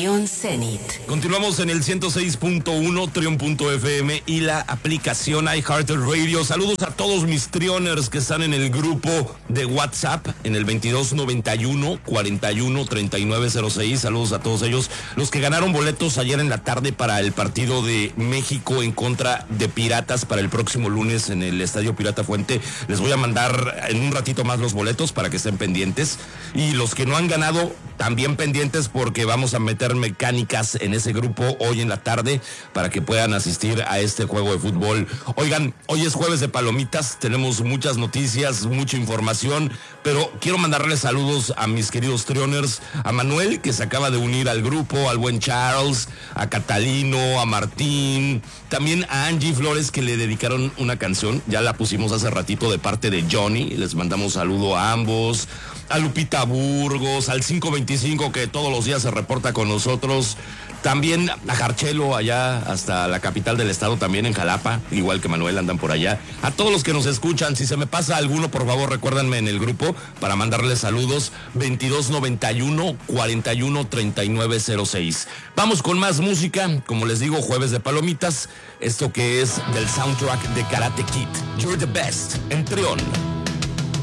Estación Zenit. Continuamos en el 106.1 Trion.fm y la aplicación iHeartRadio. Saludos a todos mis Trioners que están en el grupo de WhatsApp en el 2291 41 3906. Saludos a todos ellos. Los que ganaron boletos ayer en la tarde para el partido de México en contra de Piratas para el próximo lunes en el Estadio Pirata Fuente. Les voy a mandar en un ratito más los boletos para que estén pendientes. Y los que no han ganado, también pendientes porque vamos a meter mecánicas en ese grupo hoy en la tarde para que puedan asistir a este juego de fútbol. Oigan, hoy es jueves de palomitas, tenemos muchas noticias, mucha información, pero quiero mandarles saludos a mis queridos Trioners, a Manuel, que se acaba de unir al grupo, al buen Charles, a Catalino, a Martín, también a Angie Flores, que le dedicaron una canción, ya la pusimos hace ratito de parte de Johnny, les mandamos saludo a ambos, a Lupita Burgos, al 525 que todos los días se reporta con nosotros, también a Jarchelo allá hasta la capital del estado, también en Jalapa, igual que Manuel andan por allá, a todos los que nos escuchan. Si se me pasa alguno, por favor recuérdenme en el grupo para mandarles saludos. 2291 41 3906. Vamos con más música, como les digo, jueves de palomitas, esto que es del soundtrack de Karate Kid, You're the Best, en Trion.